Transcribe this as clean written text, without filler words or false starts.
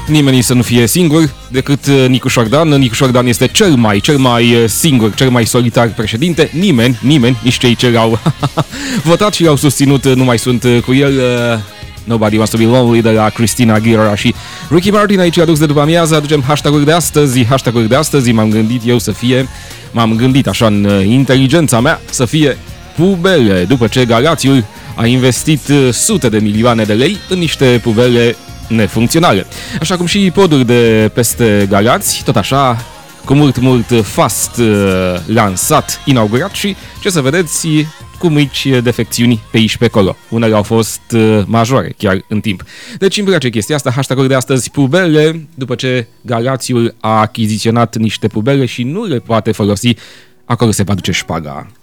nimeni să nu fie singur decât Nicu Șordan. Nicu Șordan este cel mai singur, cel mai solitar președinte. Nimeni, nici cei ce l-au votat și l-au susținut, nu mai sunt cu el. Nobody Wants to Be Lonely de la Christina Aguilera și Ricky Martin. Aici adus de după amiază, aducem hashtag-uri de astăzi. Hashtag-uri de astăzi m-am gândit așa în inteligența mea să fie pubele, după ce Galațiul a investit sute de milioane de lei în niște pubele nefuncționale. Așa cum și podul de peste Galați, tot așa, cu mult fast lansat, inaugurat și, ce să vedeți, cu mici defecțiuni pe aici pe acolo. Unele au fost majore chiar în timp. Deci îmi place chestia asta, hashtag-ul de astăzi, pubele, după ce Galațiul a achiziționat niște pubele și nu le poate folosi, acolo se va duce șpaga.